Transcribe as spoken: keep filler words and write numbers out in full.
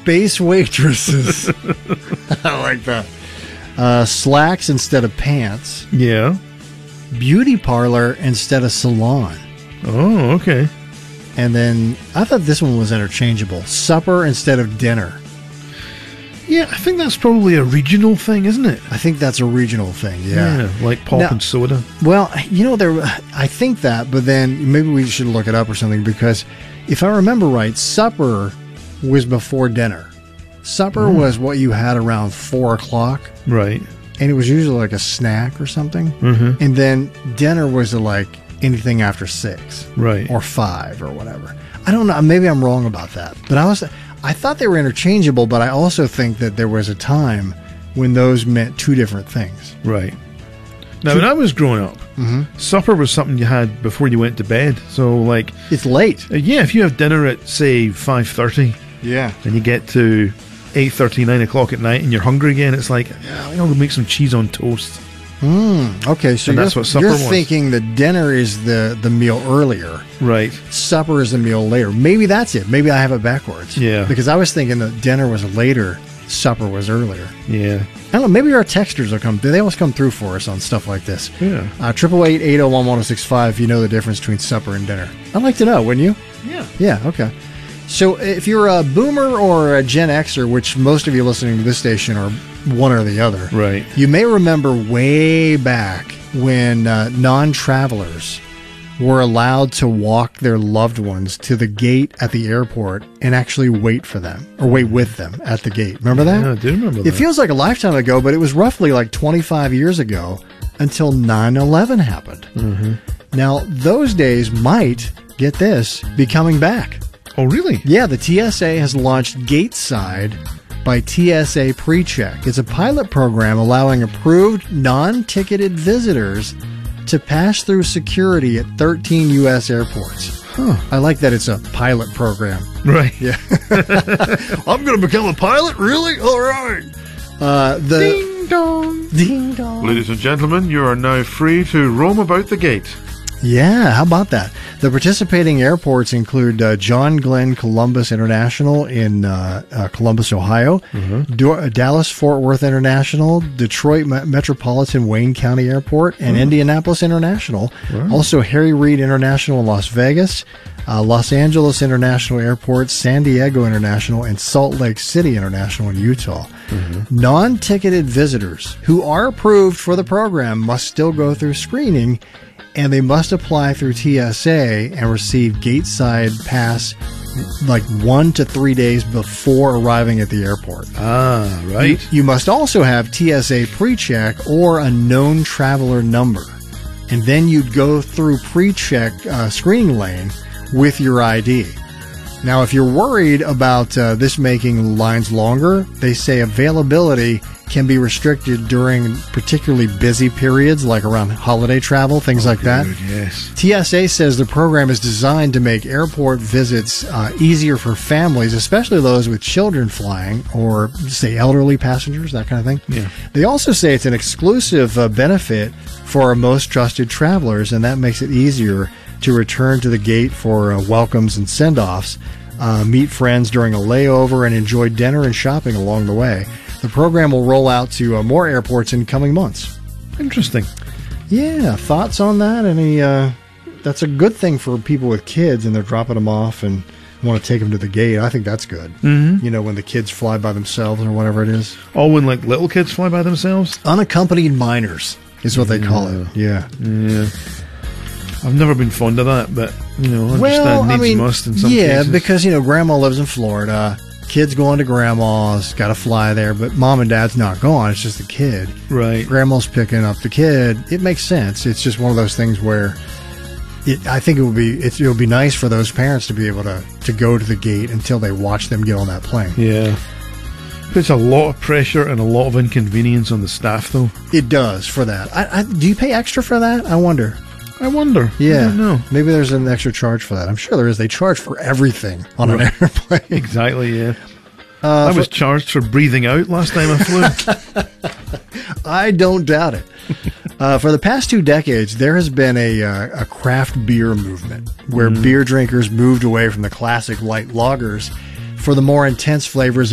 space waitresses. I like that. Uh, slacks instead of pants. Yeah. Beauty parlor instead of salon. Oh, okay. And then I thought this one was interchangeable. Supper instead of dinner. Yeah, I think that's probably a regional thing, isn't it? I think that's a regional thing, yeah. Yeah, like pop Now- and soda. Well, you know, there. I think that, but then maybe we should look it up or something, because if I remember right, supper was before dinner. Supper Mm. was what you had around four o'clock, Right. and it was usually like a snack or something. Mm-hmm. And then dinner was like anything after six Right. or five or whatever. I don't know. Maybe I'm wrong about that, but I was. I thought they were interchangeable, but I also think that there was a time when those meant two different things. Right. Now, when I was growing up, Mm-hmm. supper was something you had before you went to bed. So, like, It's late. uh, yeah, if you have dinner at, say, five thirty, Yeah. and you get to eight thirty, nine o'clock at night, and you're hungry again, it's like, yeah, I'm going to make some cheese on toast. Mm, okay, so And you're, that's what supper you're was. thinking that dinner is the, the meal earlier, Right. supper is the meal later. Maybe that's it. Maybe I have it backwards. Yeah. Because I was thinking that dinner was later, supper was earlier. Yeah. I don't know. Maybe our texters will come. They always come through for us on stuff like this. Yeah. Uh, triple eight eight zero one one zero six five. If you know the difference between supper and dinner, I'd like to know. Wouldn't you? Yeah. Yeah. Okay. So if you're a boomer or a Gen Xer, which most of you listening to this station are one or the other, Right. you may remember way back when uh, non-travelers were allowed to walk their loved ones to the gate at the airport and actually wait for them or wait with them at the gate. Remember that? Yeah, I do remember that. It feels like a lifetime ago, but it was roughly like twenty-five years ago until nine eleven happened. Mm-hmm. Now, those days might, get this, be coming back. Oh, really? Yeah, the T S A has launched Gateside by T S A PreCheck. It's a pilot program allowing approved non-ticketed visitors to pass through security at thirteen U S airports. Huh. I like that it's a pilot program. Right. Yeah. I'm going to become a pilot? Really? All right. Uh, the Ding dong. Ding dong. Ladies and gentlemen, you are now free to roam about the gate. Yeah, how about that? The participating airports include uh, John Glenn Columbus International in uh, uh, Columbus, Ohio, Mm-hmm. Do- Dallas Fort Worth International, Detroit Me- Metropolitan Wayne County Airport, and Indianapolis International. Wow. Also, Harry Reid International in Las Vegas, uh, Los Angeles International Airport, San Diego International, and Salt Lake City International in Utah. Mm-hmm. Non-ticketed visitors who are approved for the program must still go through screening, and they must apply through T S A and receive Gateside Pass like one to three days before arriving at the airport. Ah, You, right. you must also have T S A PreCheck or a known traveler number. And then you'd go through PreCheck uh, screening lane with your I D. Now, if you're worried about uh, this making lines longer, they say availability can be restricted during particularly busy periods, like around holiday travel, things like that. Good, yes. T S A says the program is designed to make airport visits uh, easier for families, especially those with children flying or, say, elderly passengers, that kind of thing. Yeah. They also say it's an exclusive uh, benefit for our most trusted travelers, and that makes it easier to return to the gate for uh, welcomes and send-offs, uh, meet friends during a layover, and enjoy dinner and shopping along the way. The program will roll out to uh, more airports in coming months. Interesting. Yeah, thoughts on that? Any? Uh, that's a good thing for people with kids, and they're dropping them off and want to take them to the gate. I think that's good. Mm-hmm. You know, when the kids fly by themselves or whatever it is. Oh, when like little kids fly by themselves? Unaccompanied minors is what they call it. Yeah. Yeah. I've never been fond of that, but, you know, I understand Well, I needs mean, must in some yeah, cases. because, you know, grandma lives in Florida. Kids going to grandma's, got to fly there, but mom and dad's not gone. It's just the kid. Right. Grandma's picking up the kid. It makes sense. It's just one of those things where it, I think it would be it, it would be nice for those parents to be able to, to go to the gate until they watch them get on that plane. Yeah. Puts a lot of pressure and a lot of inconvenience on the staff, though. It does for that. I, I, do you pay extra for that? I wonder. I wonder. Yeah. I don't know. Maybe there's an extra charge for that. I'm sure there is. They charge for everything on an Right. airplane. Exactly, yeah. Uh, I was for- charged for breathing out last time I flew. I don't doubt it. Uh, for the past two decades, there has been a, uh, a craft beer movement where beer drinkers moved away from the classic light lagers for the more intense flavors